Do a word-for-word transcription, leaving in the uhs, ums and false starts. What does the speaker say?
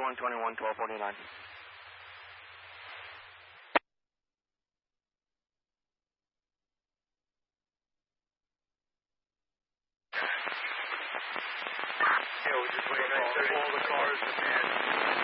one twenty-one, twelve forty-nine. Yeah, we're just waiting on all the cars and